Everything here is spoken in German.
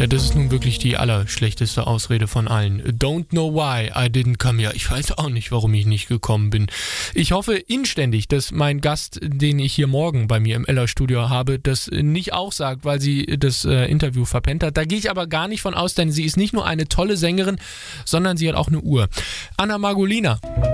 Ja, das ist nun wirklich die allerschlechteste Ausrede von allen. Don't know why I didn't come here. Ich weiß auch nicht, warum ich nicht gekommen bin. Ich hoffe inständig, dass mein Gast, den ich hier morgen bei mir im Eller-Studio habe, das nicht auch sagt, weil sie das Interview verpennt hat. Da gehe ich aber gar nicht von aus, denn sie ist nicht nur eine tolle Sängerin, sondern sie hat auch eine Uhr. Anna Margolina.